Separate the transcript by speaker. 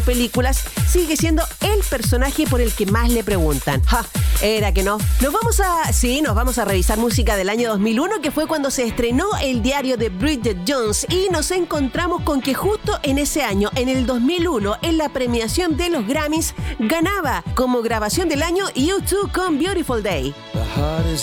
Speaker 1: películas, sigue siendo el personaje por el que más le preguntan. ¡Ja! Era que no. Nos vamos a revisar música del año 2001, que fue cuando se estrenó el diario de Bridget Jones, y nos encontramos con que justo en ese año, en el 2001, en la premiación de los Grammys, ganaba como grabación del año U2 con Beautiful Day.